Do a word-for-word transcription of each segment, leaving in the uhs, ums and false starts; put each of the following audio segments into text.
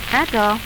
Echo.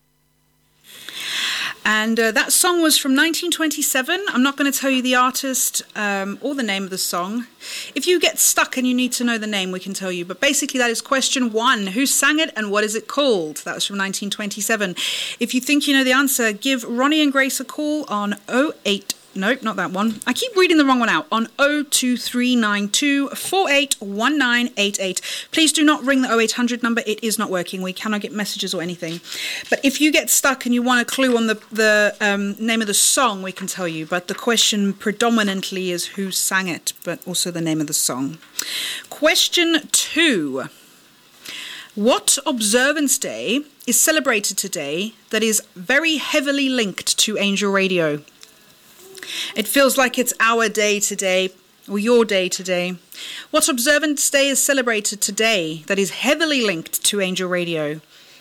And uh, that song was from nineteen twenty-seven. I'm not going to tell you the artist um, or the name of the song. If you get stuck and you need to know the name, we can tell you. But basically, that is question one. Who sang it and what is it called? That was from nineteen twenty-seven. If you think you know the answer, give Ronnie and Grace a call on oh eight. Nope, not that one. I keep reading the wrong one out. On oh two three nine two four eight one nine eight eight. Please do not ring the oh eight hundred number. It is not working. We cannot get messages or anything. But if you get stuck and you want a clue on the, the um, name of the song, we can tell you. But the question predominantly is who sang it, but also the name of the song. Question two. What observance day is celebrated today that is very heavily linked to Angel Radio? It feels like it's our day today, or your day today. What observance day is celebrated today that is heavily linked to Angel Radio?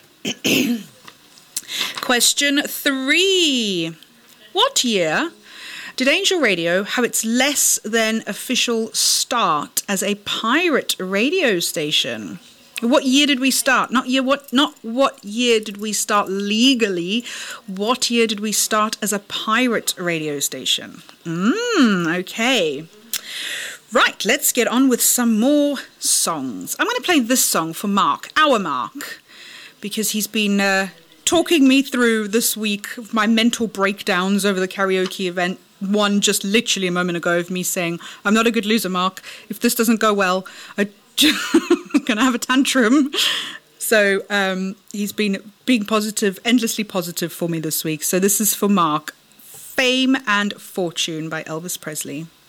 Question three. What year did Angel Radio have its less than official start as a pirate radio station? What year did we start? Not year what not what year did we start legally? What year did we start as a pirate radio station? Mmm, okay. Right, let's get on with some more songs. I'm going to play this song for Mark, our Mark, because he's been uh, talking me through this week of my mental breakdowns over the karaoke event. One just literally a moment ago of me saying, I'm not a good loser, Mark. If this doesn't go well, I I'm going to have a tantrum. So um, he's been being positive, endlessly positive for me this week. So this is for Mark. Fame and Fortune by Elvis Presley.